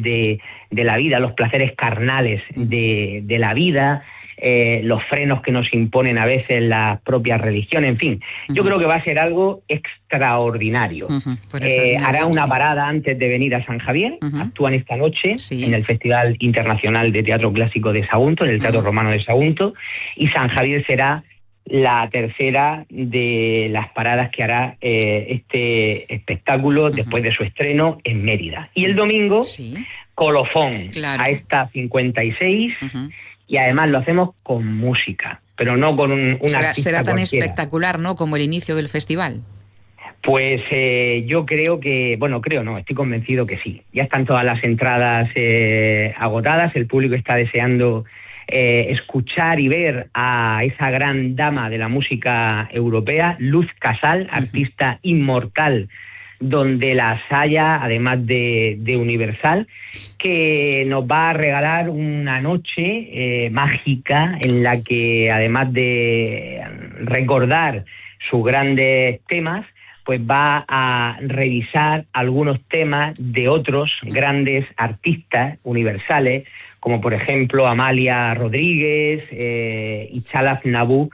de la vida, los placeres carnales de la vida, los frenos que nos imponen a veces las propias religiones, en fin. Yo creo que va a ser algo extraordinario. Hará una parada antes de venir a San Javier, actúan esta noche en el Festival Internacional de Teatro Clásico de Sagunto, en el Teatro Romano de Sagunto, y San Javier será la tercera de las paradas que hará este espectáculo después de su estreno en Mérida. Y el domingo, colofón, a esta 56, y además lo hacemos con música, pero no con un artista será tan cualquiera. Espectacular, ¿no?, como el inicio del festival. Pues yo creo que, estoy convencido que sí. Ya están todas las entradas agotadas, el público está deseando escuchar y ver a esa gran dama de la música europea, Luz Casal, artista inmortal donde las haya, además de Universal, que nos va a regalar una noche mágica en la que, además de recordar sus grandes temas, pues va a revisar algunos temas de otros grandes artistas universales, como por ejemplo Amalia Rodríguez y Chalaz Nabú,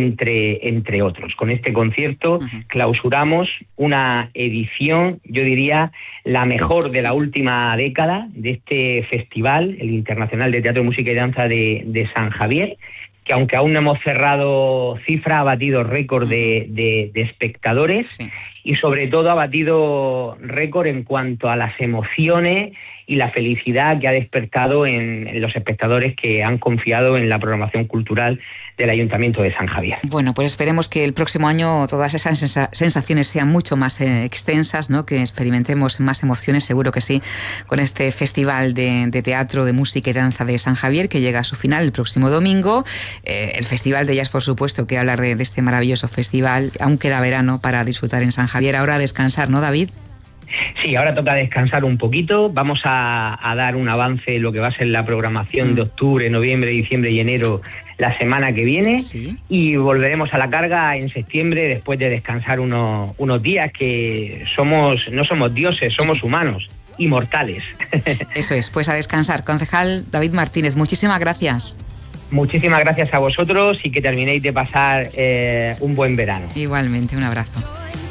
entre otros. Con este concierto clausuramos una edición, yo diría, la mejor de la última década de este festival, el Internacional de Teatro, Música y Danza de San Javier, que aunque aún no hemos cerrado cifra, ha batido récord de espectadores y sobre todo ha batido récord en cuanto a las emociones y la felicidad que ha despertado en los espectadores que han confiado en la programación cultural del Ayuntamiento de San Javier. Bueno, pues esperemos que el próximo año todas esas sensaciones sean mucho más extensas, ¿no?, que experimentemos más emociones, seguro que sí, con este Festival de Teatro, de Música y Danza de San Javier, que llega a su final el próximo domingo. El Festival de Jazz, por supuesto, que hablar de este maravilloso festival. Aún queda verano para disfrutar en San Javier. Ahora a descansar, ¿no, David? Sí, ahora toca descansar un poquito. Vamos a dar un avance de lo que va a ser la programación de octubre, noviembre, diciembre y enero la semana que viene, y volveremos a la carga en septiembre después de descansar unos días, que no somos dioses, somos humanos, inmortales. Eso es, pues a descansar. Concejal David Martínez, muchísimas gracias. Muchísimas gracias a vosotros y que terminéis de pasar un buen verano. Igualmente, un abrazo.